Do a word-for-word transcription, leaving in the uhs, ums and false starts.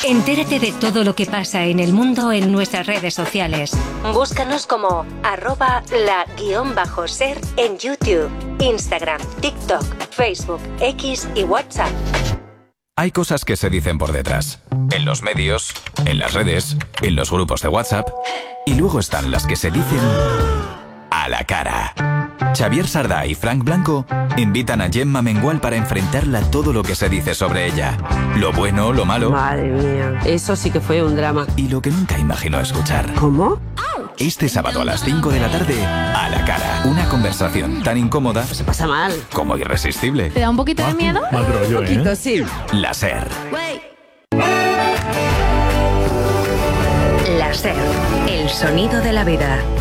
Entérate de todo lo que pasa en el mundo en nuestras redes sociales. Búscanos como arroba la guión bajo ser en YouTube, Instagram, TikTok, Facebook, X y WhatsApp. Hay cosas que se dicen por detrás, en los medios, en las redes, en los grupos de WhatsApp, y luego están las que se dicen a la cara. Xavier Sardá y Frank Blanco invitan a Gemma Mengual para enfrentarla a todo lo que se dice sobre ella. Lo bueno, lo malo. Madre mía, eso sí que fue un drama. Y lo que nunca imaginó escuchar. ¿Cómo? Este sábado a las cinco de la tarde, a la cara. Una conversación tan incómoda. Se pasa mal. Como irresistible. ¿Te da un poquito de miedo? Mal rollo, Un poquito, ¿eh? sí. La SER. La SER, el sonido de la vida.